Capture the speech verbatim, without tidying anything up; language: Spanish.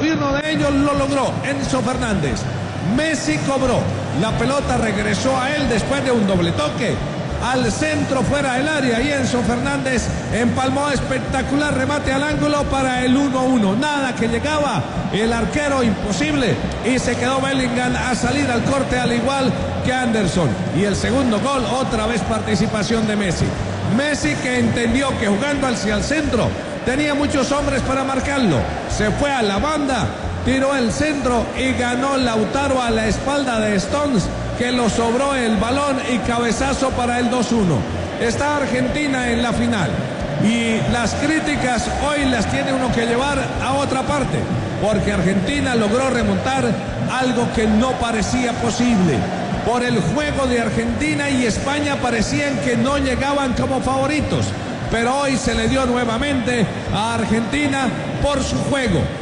y uno de ellos lo logró, Enzo Fernández. Messi cobró, la pelota regresó a él después de un doble toque al centro fuera del área y Enzo Fernández empalmó espectacular remate al ángulo para el uno a uno. Nada que llegaba, el arquero imposible y se quedó Bellingham a salir al corte al igual que Anderson. Y el segundo gol, otra vez participación de Messi. Messi que entendió que jugando hacia el centro tenía muchos hombres para marcarlo. Se fue a la banda, tiró el centro y ganó Lautaro a la espalda de Stones, que lo sobró el balón y cabezazo para el dos uno. Está Argentina en la final y las críticas hoy las tiene uno que llevar a otra parte, porque Argentina logró remontar algo que no parecía posible. Por el juego de Argentina y España parecían que no llegaban como favoritos, pero hoy se le dio nuevamente a Argentina por su juego.